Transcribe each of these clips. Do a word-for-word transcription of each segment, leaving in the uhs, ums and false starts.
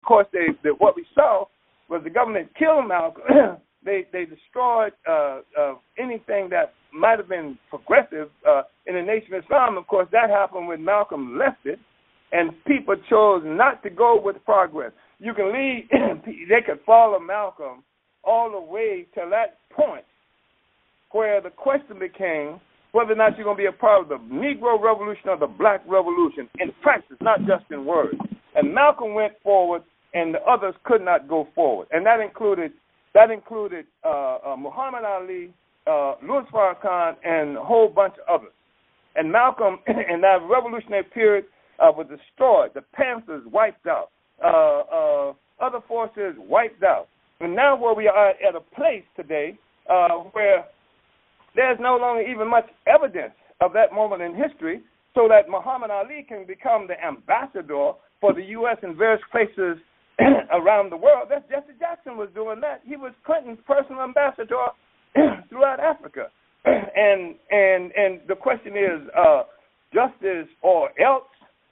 course, they, they what we saw was the government killed Malcolm. they they destroyed uh, uh, anything that might have been progressive uh, in the Nation of Islam. Of course, that happened when Malcolm left it, and people chose not to go with progress. You can lead, they could follow Malcolm all the way to that point where the question became whether or not you're going to be a part of the Negro Revolution or the Black Revolution in practice, not just in words. And Malcolm went forward, and the others could not go forward, and that included that included uh, uh, Muhammad Ali, uh, Louis Farrakhan, and a whole bunch of others. And Malcolm, in that revolutionary period, uh, was destroyed. The Panthers wiped out. Uh, uh, other forces wiped out. And now where we are at a place today uh, where there's no longer even much evidence of that moment in history, so that Muhammad Ali can become the ambassador for the U S in various places around the world. That's Jesse Jackson was doing that. He was Clinton's personal ambassador throughout Africa. and and and the question is uh, justice or else,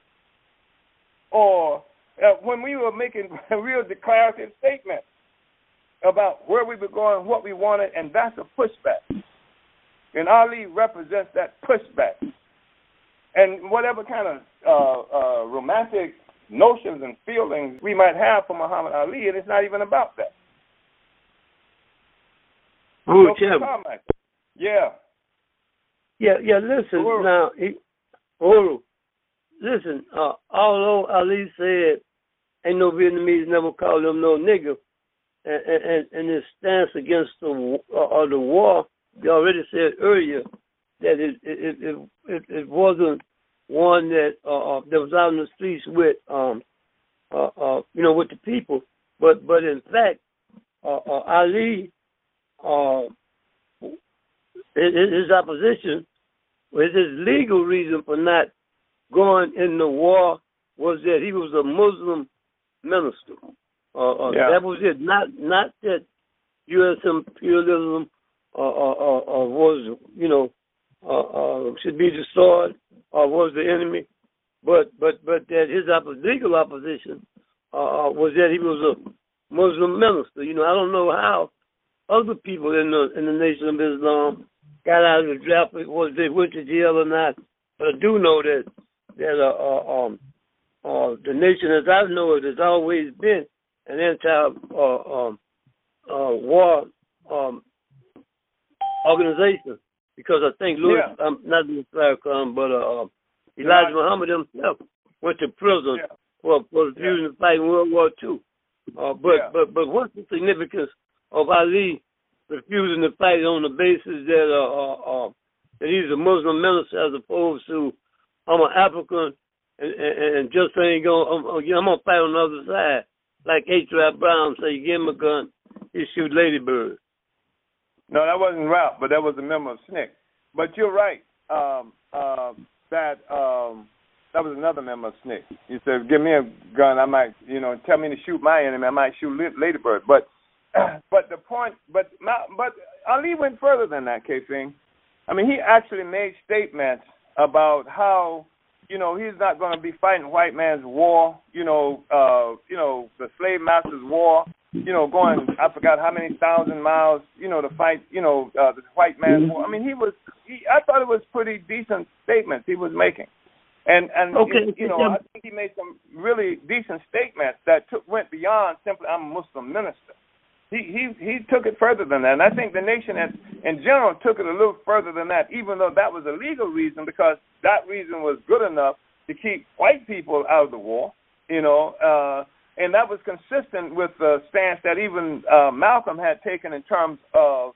or uh, when we were making real declarative statements about where we were going, what we wanted, and that's a pushback. And Ali represents that pushback. And whatever kind of uh, uh, romantic notions and feelings we might have for Muhammad Ali, and it's not even about that. Oh, Jim. Yeah. Yeah, yeah, listen, Uru. now, he, Uru, listen, uh, although Ali said, ain't no Vietnamese never called him no nigger, and, and, and his stance against the, uh, the war, you already said earlier that it it, it, it, it wasn't one that uh, that was out in the streets with, um, uh, uh, you know, with the people, but but in fact, uh, uh, Ali, uh, his, his opposition, his legal reason for not going in the war was that he was a Muslim minister. Uh, uh, yeah. That was it. Not not that U S imperialism uh, uh, uh, uh, was, you know, uh, uh, should be destroyed or was the enemy, but but but that his opp- legal opposition uh, was that he was a Muslim minister. You know, I don't know how other people in the in the Nation of Islam got out of the draft, was they went to jail or not, but I do know that that uh, uh, um, uh, the nation, as I know it, has always been an anti uh, um, uh, war um, organization, because I think Louis, yeah. um, not Louis Farrakhan, but uh, Elijah yeah. Muhammad himself went to prison yeah. for, for refusing yeah. to fight in World War Two. Uh, but, yeah. but but what's the significance of Ali refusing to fight on the basis that uh, uh, uh, that he's a Muslim minister as opposed to I'm an African and, and, and just ain't going I'm, I'm gonna fight on the other side, like H. Rap Brown say, you give him a gun, he shoot ladybirds. No, that wasn't Ralph, but that was a member of S N C C. But you're right. Um, uh, that um, that was another member of S N C C. He said, "Give me a gun, I might, you know, tell me to shoot my enemy, I might shoot ladybirds." But but the point, but my, but Ali went further than that, K-Fing. I mean, he actually made statements about how, you know, he's not going to be fighting white man's war, you know, uh, you know, the slave master's war. You know, going, I forgot how many thousand miles, you know, to fight, you know, uh, the white man's war. I mean, he was, he, I thought it was pretty decent statements he was making. And, and okay. you know, I think he made some really decent statements that took, went beyond simply, I'm a Muslim minister. He, he, he took it further than that. And I think the nation as, in general took it a little further than that, even though that was a legal reason, because that reason was good enough to keep white people out of the war, you know, uh, and that was consistent with the stance that even uh, Malcolm had taken in terms of,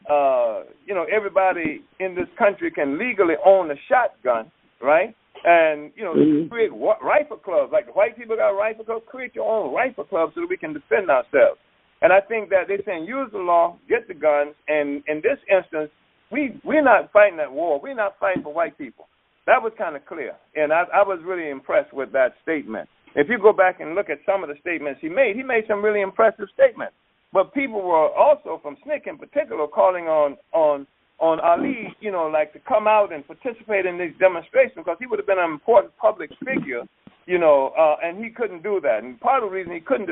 uh, you know, everybody in this country can legally own a shotgun, right? And, you know, mm-hmm. create rifle clubs. Like the white people got rifle clubs, create your own rifle clubs so that we can defend ourselves. And I think that they're saying use the law, get the guns, and in this instance, we, we're not fighting that war. We're not fighting for white people. That was kind of clear. And I, I was really impressed with that statement. If you go back and look at some of the statements he made, he made some really impressive statements. But people were also, from S N C C in particular, calling on on on Ali, you know, like to come out and participate in these demonstrations because he would have been an important public figure, you know, uh, and he couldn't do that. And part of the reason he couldn't do